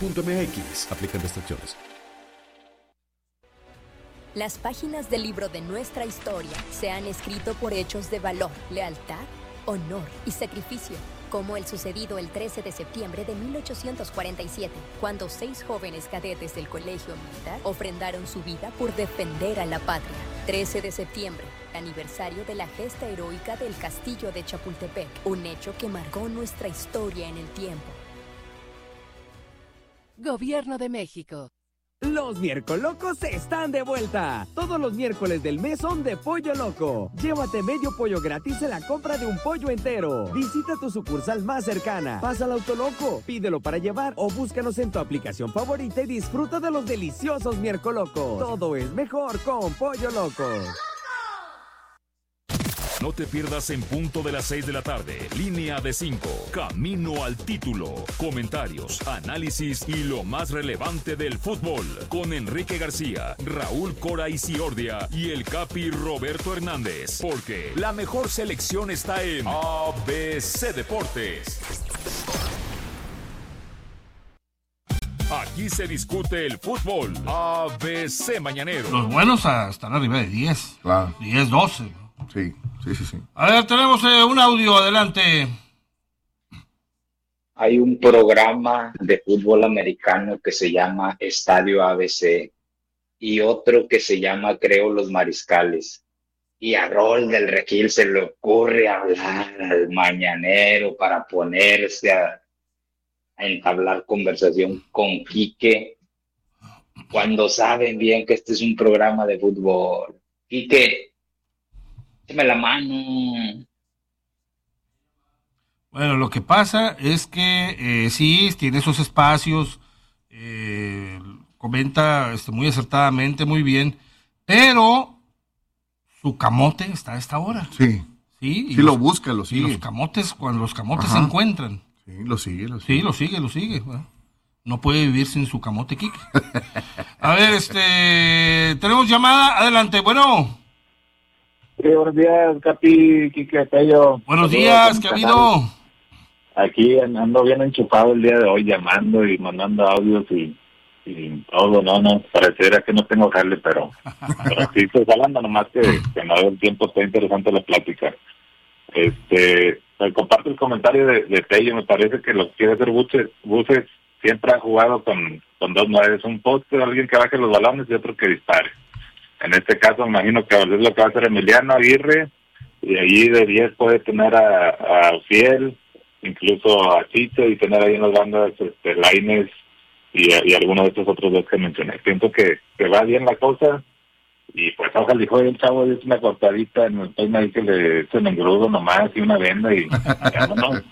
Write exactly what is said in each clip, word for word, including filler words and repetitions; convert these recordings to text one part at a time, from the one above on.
Punto M X. Aplican restricciones. Las páginas del libro de nuestra historia se han escrito por hechos de valor, lealtad, honor y sacrificio, como el sucedido el trece de septiembre de mil ochocientos cuarenta y siete, cuando seis jóvenes cadetes del Colegio Militar ofrendaron su vida por defender a la patria. trece de septiembre, aniversario de la gesta heroica del Castillo de Chapultepec, un hecho que marcó nuestra historia en el tiempo. Gobierno de México. Los Miércolocos están de vuelta. Todos los miércoles del mes son de Pollo Loco. Llévate medio pollo gratis en la compra de un pollo entero. Visita tu sucursal más cercana. Pasa al Autoloco, pídelo para llevar o búscanos en tu aplicación favorita y disfruta de los deliciosos Miércolocos. Todo es mejor con Pollo Loco. No te pierdas En Punto de las seis de la tarde. Línea de cinco. Camino al título. Comentarios, análisis y lo más relevante del fútbol. Con Enrique García, Raúl Cora Isiordia y el Capi Roberto Hernández. Porque la mejor selección está en A B C Deportes. Aquí se discute el fútbol. A B C Mañanero. Los buenos están arriba de diez. Claro. diez, doce. Sí, sí, sí, sí. A ver, tenemos eh, un audio, adelante. Hay un programa de fútbol americano que se llama Estadio A B C y otro que se llama, creo, Los Mariscales. Y a Rol del Regil se le ocurre hablar al mañanero para ponerse a, a entablar conversación con Quique cuando saben bien que este es un programa de fútbol. Quique, échame la mano. Bueno, lo que pasa es que eh, sí, tiene esos espacios, eh, comenta este, muy acertadamente, muy bien, pero su camote está a esta hora. Sí, sí, y sí los, lo busca, lo sigue. Y los camotes, cuando los camotes Ajá. se encuentran. Sí, lo sigue, lo sigue. Sí, lo sigue, lo sigue. Bueno, no puede vivir sin su camote, Quique. A ver, este, tenemos llamada, adelante, bueno. Sí, buenos días, Capi, Quique, Tello. Buenos días, ¿qué ha habido? Aquí ando bien enchufado el día de hoy, llamando y mandando audios y, y todo, no, no, pareciera que no tengo jale, pero, pero sí estoy hablando, nomás que, que no el tiempo, está interesante la plática. Este, comparto el comentario de, de Tello, me parece que lo que quiere hacer Buses, Buses siempre ha jugado con, con dos nueves, un poste, alguien que baje los balones y otro que dispare. En este caso, me imagino que es lo que va a hacer Emiliano Aguirre, y allí de diez puede tener a, a Fiel, incluso a Chicho, y tener ahí en las bandas este, Lainez y, y algunos de estos otros dos que mencioné. Siento que, que va bien la cosa, y pues ojalá dijo el chavo, es una cortadita en el peine ahí que le echen engrudo nomás y una venda y ya no.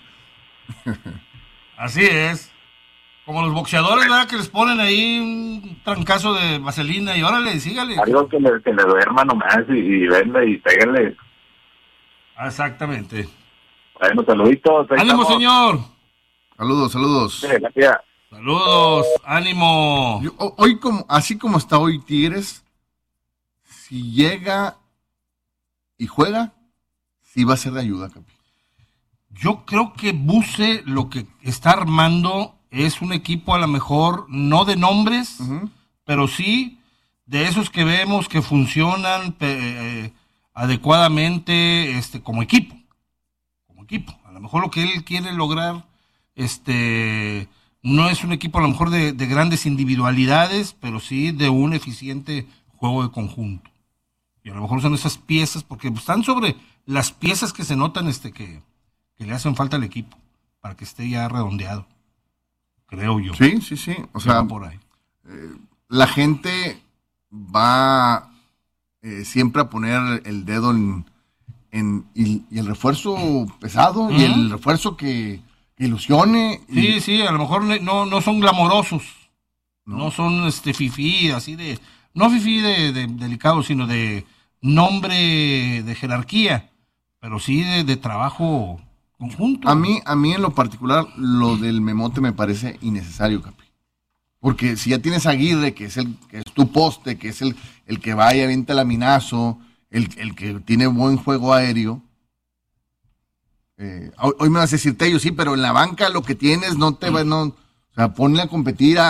Así es. Como los boxeadores, ¿verdad? Que les ponen ahí un trancazo de vaselina y órale, sígale. Algo que le, que le duerma nomás y, y venda y pégale. Exactamente. Bueno, saluditos. ¡Ánimo, estamos. Señor! Saludos, saludos. Sí, gracias. Saludos, ánimo. Yo, hoy, como, así como está hoy Tigres, si llega y juega, sí va a ser de ayuda, Capi. Yo creo que Buse lo que está armando es un equipo a lo mejor no de nombres, uh-huh. pero sí de esos que vemos que funcionan eh, adecuadamente este, como equipo. Como equipo. A lo mejor lo que él quiere lograr este, no es un equipo a lo mejor de, de grandes individualidades, pero sí de un eficiente juego de conjunto. Y a lo mejor son esas piezas, porque están sobre las piezas que se notan este, que, que le hacen falta al equipo para que esté ya redondeado. Creo yo. Sí, sí, sí. O sea, por ahí. Eh, la gente va eh, siempre a poner el dedo en, en y, y el refuerzo pesado uh-huh. y el refuerzo que, que ilusione. Sí, y... sí, a lo mejor no, no son glamorosos, no, no son este fifí, así de, no fifí de, de delicado, sino de nombre de jerarquía, pero sí de, de trabajo conjunto. A mí, a mí en lo particular, lo del Memote me parece innecesario, Capi. Porque si ya tienes a Aguirre, que es el que es tu poste, que es el, el que vaya, avienta el laminazo, el, el que tiene buen juego aéreo. Eh, hoy, hoy me vas a decir, Tello, sí, pero en la banca lo que tienes no te va, no, o sea, ponle a competir a